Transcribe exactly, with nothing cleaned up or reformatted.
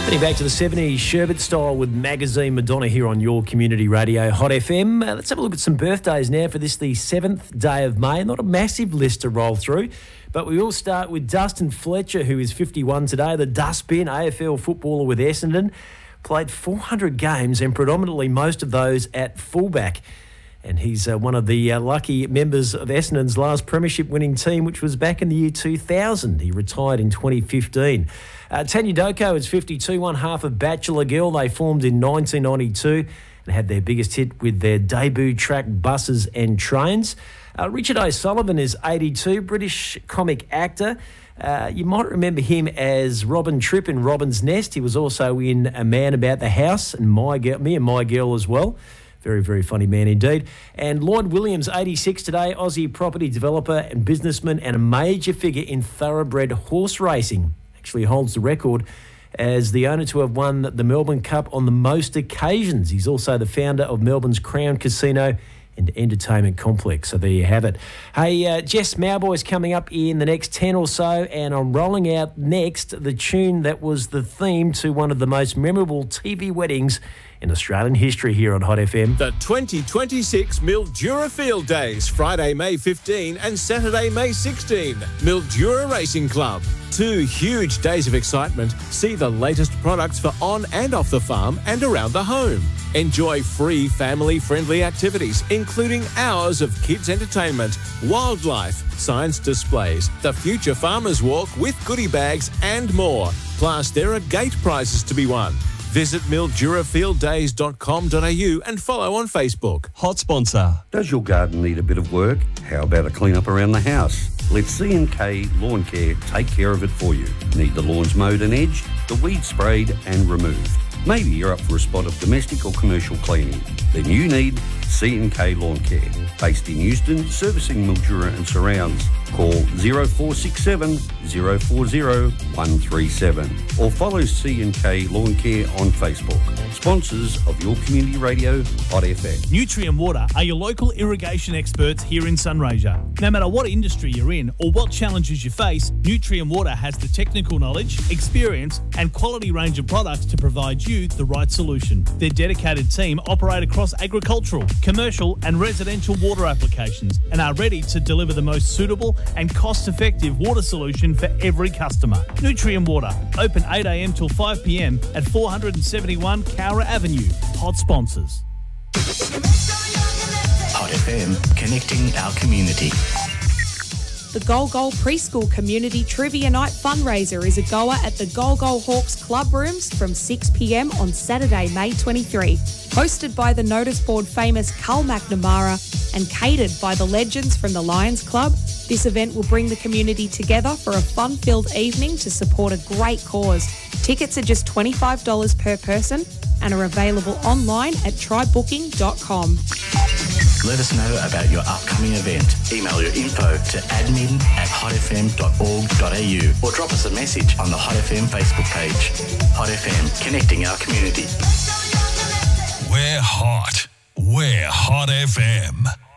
Getting back to the seventies, Sherbet Style with Magazine Madonna here on your community radio, Hot F M. Uh, let's have a look at some birthdays now for this, the seventh day of May. Not a massive list to roll through, but we will start with Dustin Fletcher, who is fifty-one today, the Dustbin, A F L footballer with Essendon. Played four hundred games and predominantly most of those at fullback. And he's uh, one of the uh, lucky members of Essendon's last premiership winning team, which was back in the year two thousand. He retired in twenty fifteen. Uh, Tanya Doko is fifty-two, one half of Bachelor Girl. They formed in nineteen ninety-two and had their biggest hit with their debut track Buses and Trains. Uh, Richard O'Sullivan is eighty-two, British comic actor. Uh, you might remember him as Robin Tripp in Robin's Nest. He was also in A Man About the House and My Girl, Me and My Girl as well. Very, very funny man indeed. And Lloyd Williams, eighty-six today, Aussie property developer and businessman and a major figure in thoroughbred horse racing. Actually holds the record as the owner to have won the Melbourne Cup on the most occasions. He's also the founder of Melbourne's Crown Casino and Entertainment Complex. So there you have it. Hey, uh, Jess Mauboy's coming up in the next ten or so, and I'm rolling out next the tune that was the theme to one of the most memorable T V weddings in Australian history here on Hot F M. The twenty twenty-six Mildura Field Days, Friday, May fifteenth and Saturday, May sixteenth. Mildura Racing Club. Two huge days of excitement. See the latest products for on and off the farm and around the home. Enjoy free family-friendly activities, including hours of kids' entertainment, wildlife, science displays, the Future Farmers Walk with goodie bags and more. Plus, there are gate prizes to be won. Visit mildura field days dot com dot a u and follow on Facebook. Hot sponsor. Does your garden need a bit of work? How about a clean up around the house? Let C and K Lawn Care take care of it for you. Need the lawns mowed and edged, the weeds sprayed and removed? Maybe you're up for a spot of domestic or commercial cleaning. Then you need C and K Lawn Care. Based in Euston, servicing Mildura and surrounds. Call zero four six seven, zero four zero, one three seven or follow C and K Lawn Care on Facebook. Sponsors of your community radio, Hot F M. Nutrien Water are your local irrigation experts here in Sunraysia. No matter what industry you're in or what challenges you face, Nutrien Water has the technical knowledge, experience and quality range of products to provide you the right solution. Their dedicated team operate across agricultural, commercial and residential water applications and are ready to deliver the most suitable and cost-effective water solution for every customer. Nutrien Water, open eight a m till five p m at four seventy-one Cowra Avenue. Hot sponsors. Hot F M, connecting our community. The Gol Gol Preschool Community Trivia Night fundraiser is a goer at the Gol Gol Hawks Club Rooms from six p m on Saturday, May twenty-third. Hosted by the notice board famous Carl McNamara and catered by the legends from the Lions Club, this event will bring the community together for a fun-filled evening to support a great cause. Tickets are just twenty-five dollars per person and are available online at try booking dot com. Let us know about your upcoming event. Email your info to admin at hot f m dot org dot a u or drop us a message on the Hot F M Facebook page. Hot F M, connecting our community. We're hot. We're Hot F M.